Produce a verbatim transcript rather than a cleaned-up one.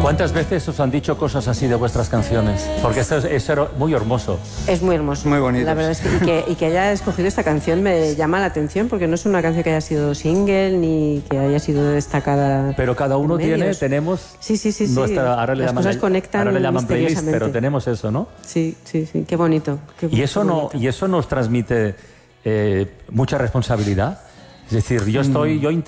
¿Cuántas veces os han dicho cosas así de vuestras canciones? Porque eso es, eso era muy hermoso. Es muy hermoso. Muy bonito. La verdad es que y, que y que haya escogido esta canción me llama la atención porque no es una canción que haya sido single ni que haya sido destacada. Pero cada uno en tiene, medios. tenemos... Sí, sí, sí. sí. Nuestra, ahora le Las llaman, cosas conectan ahora le llaman playlist, misteriosamente. pero tenemos eso, ¿no? Sí, sí, sí. Qué bonito. Qué, Y eso, qué no, bonito. y eso nos transmite eh, mucha responsabilidad. Es decir, yo estoy... Yo